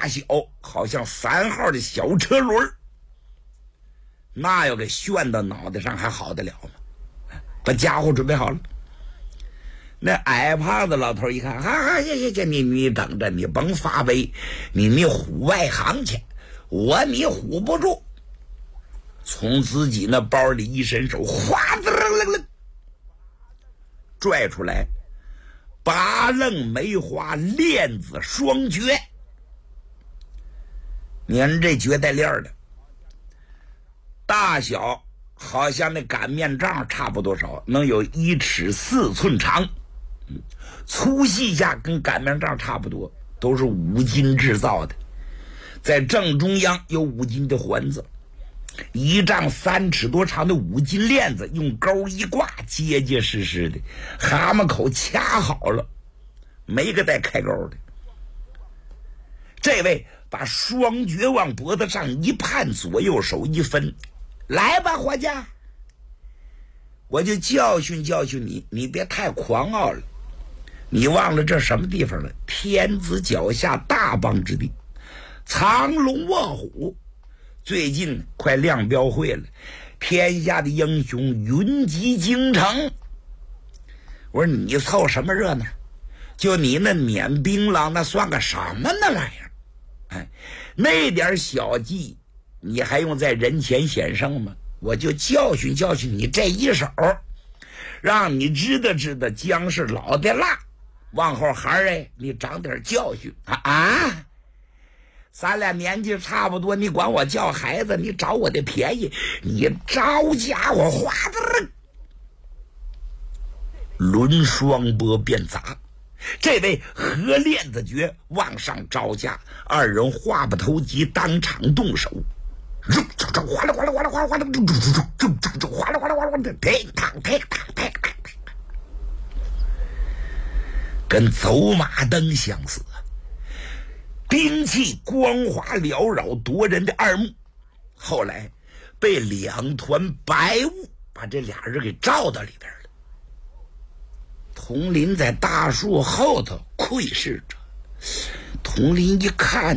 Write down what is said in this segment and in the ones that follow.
大小，好像3号的小车轮，那要给旋到脑袋上还好得了吗？把家伙准备好了。那矮胖子老头一看，行，你等着，你甭发威，你唬外行去，你唬不住。从自己那包里一伸手，哗的楞拽出来8楞梅花链子双绝，你看这绝带链的大小好像那擀面杖差不多少，能有1尺4寸长，粗细下跟擀面杖差不多，都是5金制造的。在正中央有5金的环子，1丈3尺多长的5金链子，用钩一挂，结结实实的，蛤蟆口掐好了，没个带开钩的。这位把双绝往脖子上一判，左右手一分，来吧，伙计，我就教训教训你，你别太狂傲了。你忘了这什么地方了？天子脚下大邦之地，藏龙卧虎。最近快亮标会了，天下的英雄云集京城。我说你凑什么热闹？就你那碾槟榔，那算个什么那玩意儿？哎，那点小技你还用在人前显圣吗？我就教训教训你这一手，让你知道知道姜是老的辣。往后孩儿你长点教训啊！咱俩年纪差不多，你管我叫孩子，你找我的便宜，你招家伙花的抡双波便砸。这位和链子诀往上招架，2人话不投机，当场动手。哗啦哗啦哗啦哗啦哗啦，哗啦哗啦哗啦，乒乓乒乓乒乓，跟走马灯相似，兵器光华缭绕，夺人的二目。后来被2团白雾把这俩人给罩到里边了。佟林在大树后头窥视着，佟林一看，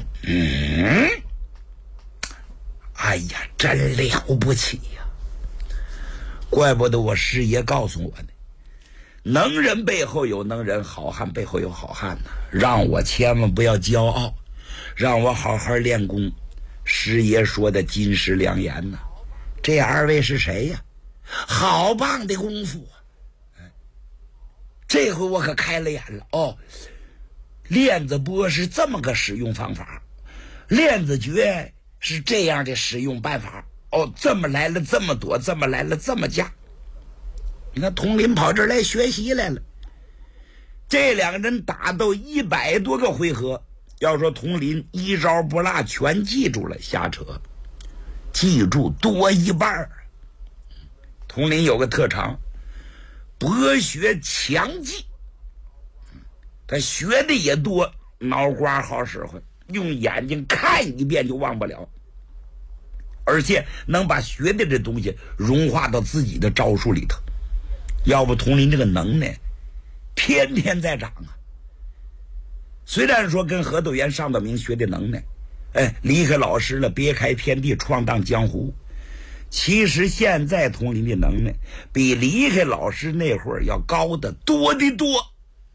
哎呀，真了不起呀！怪不得我师爷告诉我呢，能人背后有能人，好汉背后有好汉呢。让我千万不要骄傲，让我好好练功。师爷说的金石良言呢。这2位是谁呀？好棒的功夫啊！这回我可开了眼了哦，链子波是这么个使用方法，链子诀是这样的使用办法哦，这么来了这么躲，这么来了这么架。你看佟林跑这儿来学习来了，这2个人打斗100多个回合，要说佟林一招不落全记住了，瞎扯，记住多一半。佟林有个特长，博学强记，他学的也多，脑瓜好使唤，用眼睛看一遍就忘不了，而且能把学的这东西融化到自己的招数里头。要不佟林这个能耐天天在长啊。虽然说跟何斗元、尚道明学的能耐离开老师了，别开天地，闯荡江湖，其实现在佟林的能耐比离开老师那会儿要高得多得多，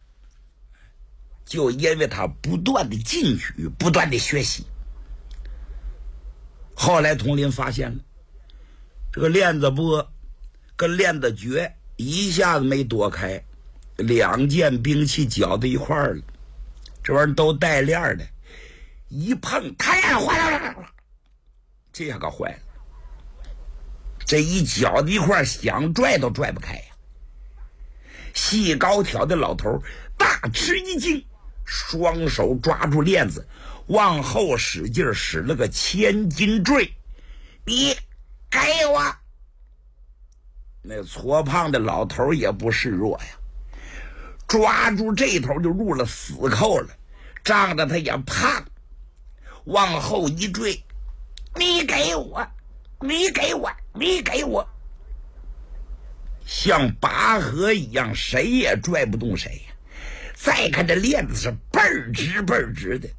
就因为他不断的进取，不断的学习。后来佟林发现了这个链子波跟链子诀一下子没躲开，2件兵器搅到一块儿了，这玩意儿都带链的，一碰太坏了，这下搞坏了，这一搅在一块儿，想拽都拽不开呀。细高挑的老头大吃一惊，双手抓住链子，往后使劲使了个千斤坠。你给我！那矬胖的老头也不示弱呀，抓住这头就入了死扣了，仗着他也胖，往后一坠，你给我，你给我，你给我，像拔河一样，谁也拽不动谁呀。再看这链子是倍儿直倍儿直的，